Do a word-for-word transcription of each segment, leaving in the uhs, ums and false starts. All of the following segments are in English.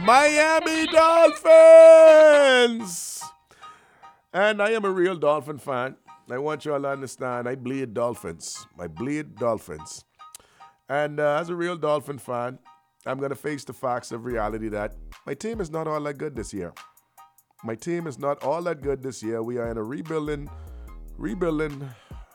Miami Dolphins. And I am a real Dolphin fan. I want you all to understand, I bleed Dolphins. I bleed Dolphins. And uh, as a real Dolphin fan, I'm going to face the facts of reality that my team is not all that good this year. My team is not all that good this year. We are in a rebuilding, rebuilding,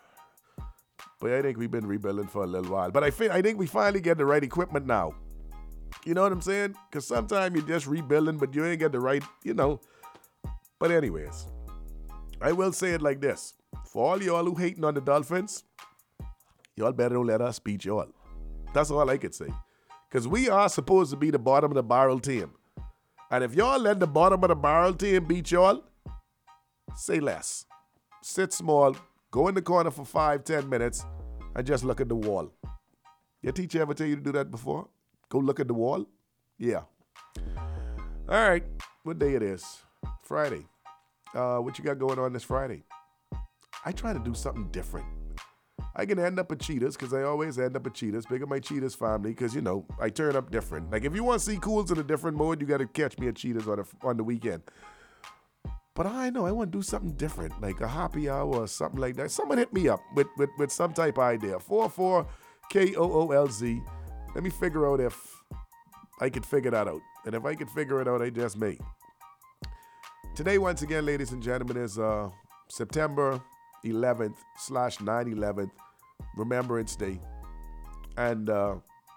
but I think we've been rebuilding for a little while. But I, fi- I think we finally get the right equipment now. You know what I'm saying? Because sometimes you're just rebuilding, but you ain't get the right, you know. But anyways, I will say it like this. For all y'all who hating on the Dolphins, y'all better don't let us beat y'all. That's all I could say. Because we are supposed to be the bottom of the barrel team. And if y'all let the bottom of the barrel team beat y'all, say less. Sit small, go in the corner for five, ten minutes, and just look at the wall. Your teacher ever tell you to do that before? Go look at the wall? Yeah. All right. What day it is? Friday. Uh, what you got going on this Friday? I try to do something different. I can end up at Cheetahs because I always end up at Cheetahs. Big of my Cheetahs family because, you know, I turn up different. Like, if you want to see Cools in a different mode, you got to catch me at Cheetahs on, a, on the weekend. But I know I want to do something different, like a happy hour or something like that. Someone hit me up with, with, with some type of idea. four four K O O L Z. Let me figure out if I could figure that out. And if I could figure it out, I just may. Today, once again, ladies and gentlemen, is uh, September eleventh slash nine eleven Remembrance Day. And uh,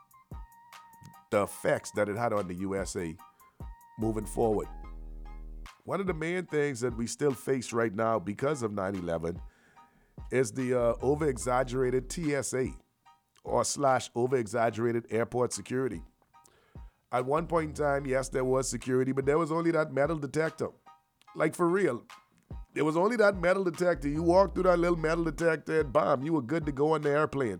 the effects that it had on the U S A moving forward. One of the main things that we still face right now because of nine eleven is the uh, over-exaggerated T S A or slash over-exaggerated airport security. At one point in time, yes, there was security, but there was only that metal detector. Like, for real. There was only that metal detector. You walked through that little metal detector and bam, you were good to go on the airplane.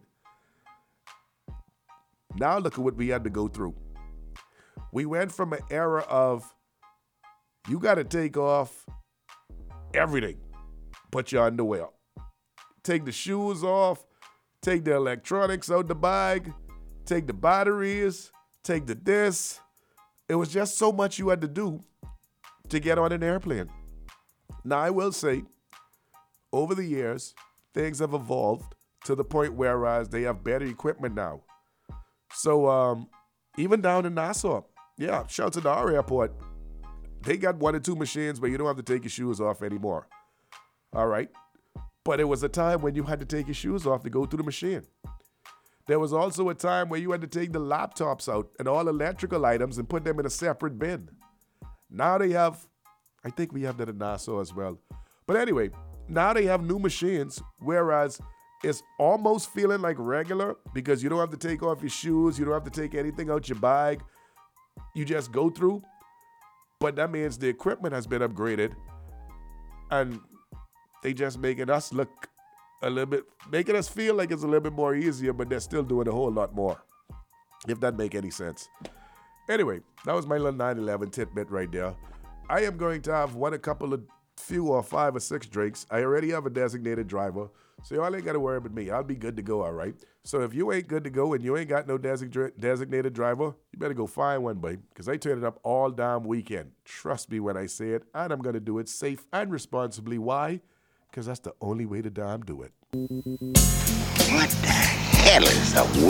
Now look at what we had to go through. We went from an era of you got to take off everything but your underwear. Take the shoes off, take the electronics out the bag, take the batteries, take the this. It was just so much you had to do to get on an airplane. Now, I will say, over the years, things have evolved to the point whereas they have better equipment now. So, um, even down in Nassau, yeah, shout to the our airport, they got one or two machines where you don't have to take your shoes off anymore. All right? But it was a time when you had to take your shoes off to go through the machine. There was also a time where you had to take the laptops out and all electrical items and put them in a separate bin. Now they have, I think we have that in Nassau as well. But anyway, now they have new machines, whereas it's almost feeling like regular because you don't have to take off your shoes, you don't have to take anything out your bag. You just go through. But that means the equipment has been upgraded and they just making us look a little bit, making us feel like it's a little bit more easier, but they're still doing a whole lot more, if that make any sense. Anyway, that was my little nine eleven tidbit right there. I am going to have one, a couple of few or five or six drinks. I already have a designated driver, so y'all ain't got to worry about me. I'll be good to go, all right? So if you ain't good to go and you ain't got no design- designated driver, you better go find one, babe, because I turn it up all damn weekend. Trust me when I say it, and I'm going to do it safe and responsibly. Why? Because that's the only way to damn do it. What the hell is the